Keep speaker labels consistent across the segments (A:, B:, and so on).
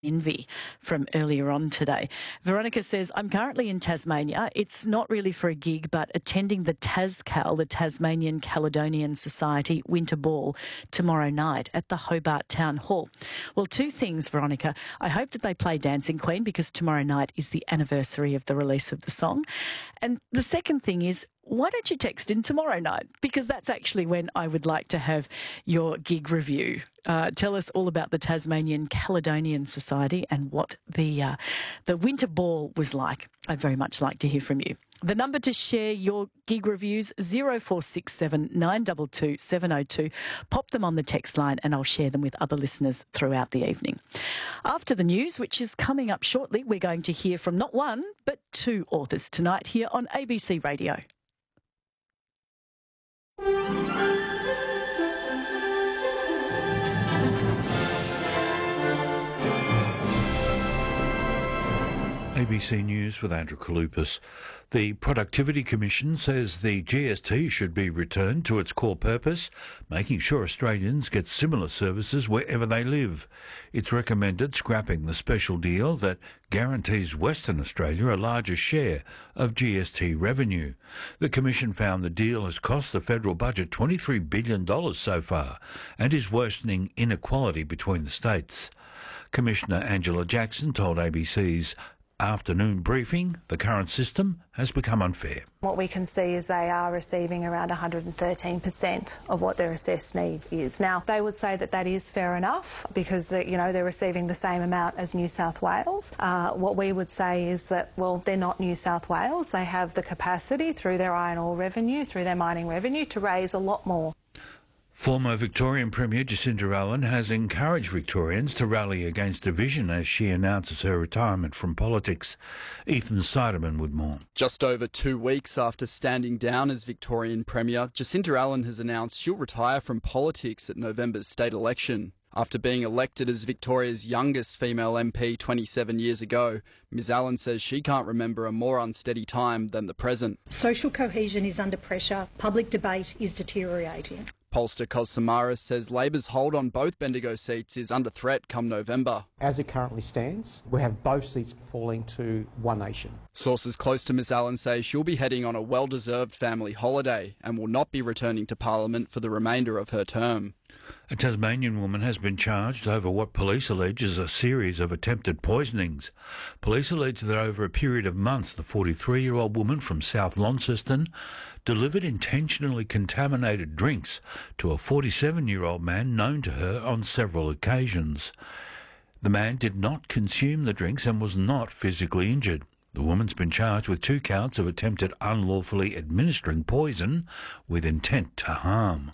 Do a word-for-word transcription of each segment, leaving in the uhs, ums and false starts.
A: envy from earlier on today. Veronica says, I'm currently in Tasmania. It's not really for a gig, but attending the TasCal, the Tasmanian Caledonian Society Winter Ball, tomorrow night at the Hobart Town Hall. Well, two things, Veronica. I hope that they play Dancing Queen because tomorrow night is the anniversary of the release of the song. And the second thing is, why don't you text in tomorrow night? Because that's actually when I would like to have your gig review. Uh, tell us all about the Tasmanian Caledonian Society and what the uh, the winter ball was like. I'd very much like to hear from you. The number to share your gig reviews, zero four six seven nine two two seven zero two. Pop them on the text line and I'll share them with other listeners throughout the evening. After the news, which is coming up shortly, we're going to hear from not one, but two authors tonight here on A B C Radio.
B: A B C News with Andrew Kalupas. The Productivity Commission says the G S T should be returned to its core purpose, making sure Australians get similar services wherever they live. It's recommended scrapping the special deal that guarantees Western Australia a larger share of G S T revenue. The Commission found the deal has cost the federal budget twenty-three billion dollars so far and is worsening inequality between the states. Commissioner Angela Jackson told A B C's afternoon briefing the current system has become unfair.
C: What we can see is they are receiving around one hundred thirteen percent of what their assessed need is. Now, they would say that that is fair enough because, you know, they're receiving the same amount as New South Wales. Uh, what we would say is that, well, they're not New South Wales. They have the capacity through their iron ore revenue, through their mining revenue, to raise a lot more.
B: Former Victorian Premier Jacinta Allen has encouraged Victorians to rally against division as she announces her retirement from politics. Ethan Siderman with more.
D: Just over two weeks after standing down as Victorian Premier, Jacinta Allen has announced she'll retire from politics at November's state election. After being elected as Victoria's youngest female M P twenty-seven years ago, Ms Allen says she can't remember a more unsteady time than the present.
E: Social cohesion is under pressure. Public debate is deteriorating.
D: Pollster Kos Samaras says Labor's hold on both Bendigo seats is under threat come November.
F: As it currently stands, we have both seats falling to One Nation.
D: Sources close to Miss Allen say she'll be heading on a well-deserved family holiday and will not be returning to Parliament for the remainder of her term.
B: A Tasmanian woman has been charged over what police allege is a series of attempted poisonings. Police allege that over a period of months, the forty-three-year-old woman from South Launceston delivered intentionally contaminated drinks to a forty-seven-year-old man known to her on several occasions. The man did not consume the drinks and was not physically injured. The woman's been charged with two counts of attempted unlawfully administering poison with intent to harm.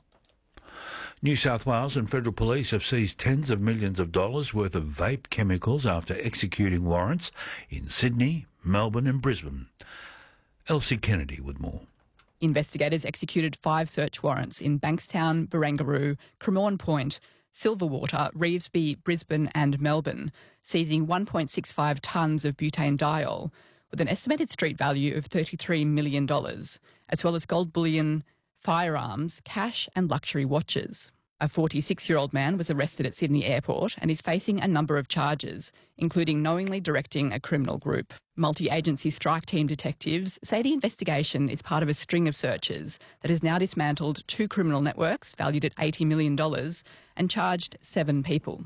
B: New South Wales and federal police have seized tens of millions of dollars worth of vape chemicals after executing warrants in Sydney, Melbourne and Brisbane. Elsie Kennedy with more.
G: Investigators executed five search warrants in Bankstown, Barangaroo, Cremorne Point, Silverwater, Revesby, Brisbane and Melbourne, seizing one point six five tonnes of butanediol with an estimated street value of thirty-three million dollars, as well as gold bullion, firearms, cash and luxury watches. A forty-six-year-old man was arrested at Sydney Airport and is facing a number of charges, including knowingly directing a criminal group. Multi-agency strike team detectives say the investigation is part of a string of searches that has now dismantled two criminal networks valued at eighty million dollars and charged seven people.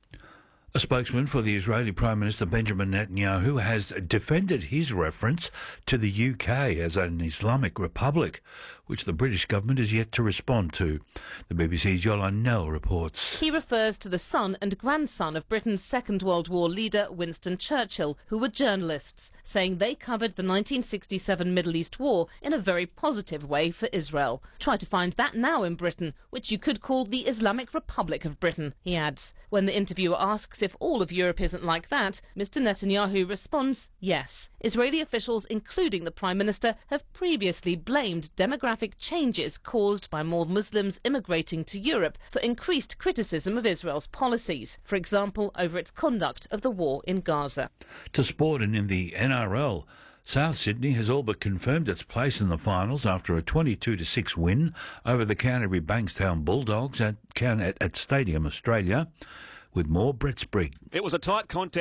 B: A spokesman for the Israeli Prime Minister Benjamin Netanyahu has defended his reference to the U K as an Islamic republic, which the British government is yet to respond to. The B B C's Yolande Nell reports.
H: He refers to the son and grandson of Britain's Second World War leader Winston Churchill, who were journalists, saying they covered the nineteen sixty-seven Middle East war in a very positive way for Israel. Try to find that now in Britain, which you could call the Islamic Republic of Britain, he adds. When the interviewer asks if all of Europe isn't like that, Mister Netanyahu responds, yes. Israeli officials, including the Prime Minister, have previously blamed demographic changes caused by more Muslims immigrating to Europe for increased criticism of Israel's policies, for example, over its conduct of the war in Gaza.
B: To sport and in the N R L, South Sydney has all but confirmed its place in the finals after a twenty-two to six win over the Canterbury Bankstown Bulldogs at, at, at Stadium Australia. with more Brett Sprigg.
I: It was a tight contest.